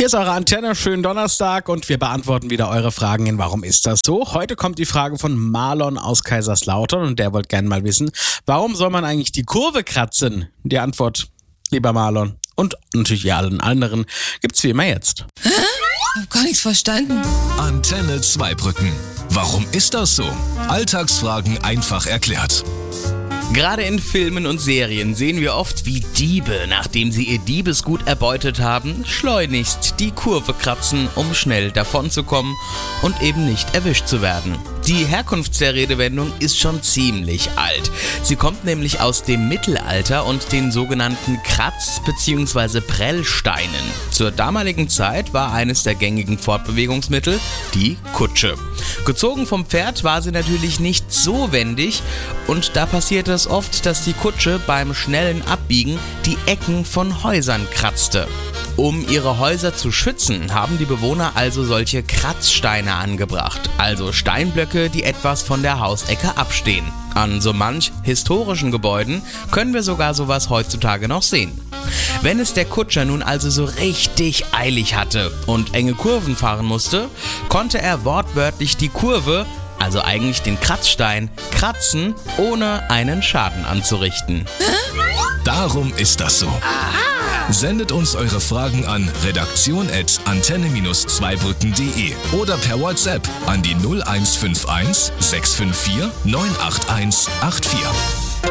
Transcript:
Hier ist eure Antenne, schönen Donnerstag und wir beantworten wieder eure Fragen in Warum ist das so? Heute kommt die Frage von Marlon aus Kaiserslautern und der wollte gerne mal wissen, warum soll man eigentlich die Kurve kratzen? Die Antwort, lieber Marlon und natürlich ihr allen anderen, gibt's wie immer jetzt. Hä? Ich hab gar nichts verstanden. Antenne Zweibrücken. Warum ist das so? Alltagsfragen einfach erklärt. Gerade in Filmen und Serien sehen wir oft, wie Diebe, nachdem sie ihr Diebesgut erbeutet haben, schleunigst die Kurve kratzen, um schnell davonzukommen und eben nicht erwischt zu werden. Die Herkunft der Redewendung ist schon ziemlich alt. Sie kommt nämlich aus dem Mittelalter und den sogenannten Kratz- bzw. Prellsteinen. Zur damaligen Zeit war eines der gängigen Fortbewegungsmittel die Kutsche. Gezogen vom Pferd war sie natürlich nicht so wendig und da passierte es oft, dass die Kutsche beim schnellen Abbiegen die Ecken von Häusern kratzte. Um ihre Häuser zu schützen, haben die Bewohner also solche Kratzsteine angebracht, also Steinblöcke, die etwas von der Hausecke abstehen. An so manch historischen Gebäuden können wir sogar sowas heutzutage noch sehen. Wenn es der Kutscher nun also so richtig eilig hatte und enge Kurven fahren musste, konnte er wortwörtlich die Kurve, also eigentlich den Kratzstein, kratzen, ohne einen Schaden anzurichten. Darum ist das so. Sendet uns eure Fragen an redaktion@antenne-zweibrücken.de oder per WhatsApp an die 0151 654 98184.